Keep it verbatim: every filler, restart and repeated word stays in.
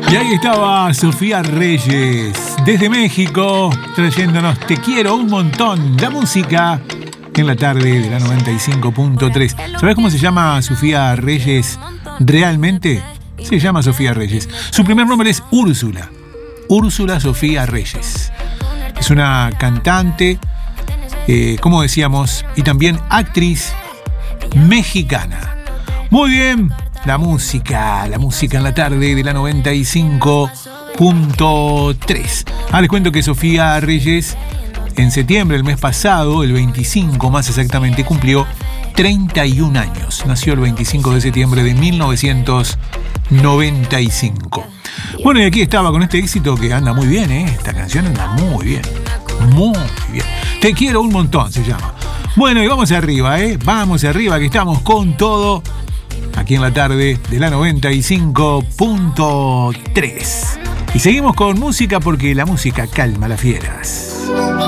Y ahí estaba Sofía Reyes, desde México, trayéndonos Te quiero un montón, la música en la tarde de la noventa y cinco punto tres. ¿Sabés cómo se llama Sofía Reyes realmente? Se llama Sofía Reyes. Su primer nombre es Úrsula. Úrsula Sofía Reyes. Es una cantante, eh, como decíamos, y también actriz mexicana. Muy bien. La música, la música en la tarde de la noventa y cinco punto tres. Ah, les cuento que Sofía Reyes en septiembre, el mes pasado, el veinticinco más exactamente, cumplió treinta y un años. Nació el veinticinco de septiembre de mil novecientos noventa y cinco. Bueno, y aquí estaba con este éxito que anda muy bien, ¿eh? Esta canción anda muy bien. Muy bien. Te quiero un montón, se llama. Bueno, y vamos arriba, ¿eh? Vamos arriba, que estamos con todo aquí en la tarde de la noventa y cinco punto tres. Y seguimos con música porque la música calma las fieras.